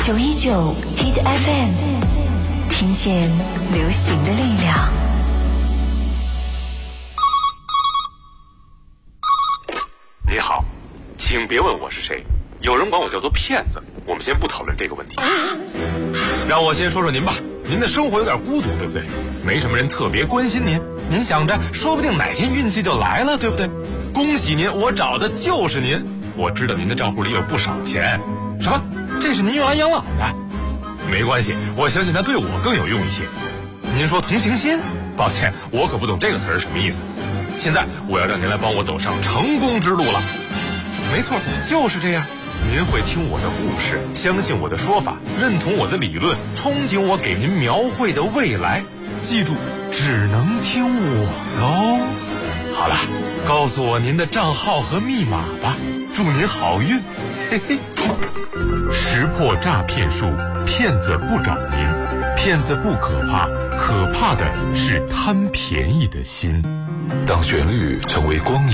919 Hit FM， 听见流行的力量。 你好，请别问我是谁，有人管我叫做骗子。我们先不讨论这个问题，让我先说说您吧。您的生活有点孤独，对不对？没什么人特别关心您，您想着说不定哪天运气就来了，对不对？恭喜您，我找的就是您。我知道您的账户里有不少钱。什么？这是您用来养老的？没关系，我相信它对我更有用一些。您说同情心？抱歉，我可不懂这个词儿什么意思。现在我要让您来帮我走上成功之路了。没错，就是这样。您会听我的故事，相信我的说法，认同我的理论，憧憬我给您描绘的未来。记住，只能听我的哦。好了，告诉我您的账号和密码吧，祝您好运。嘿嘿。 识破诈骗术，骗子不找您，骗子不可怕，可怕的是贪便宜的心。 当旋律成为光影，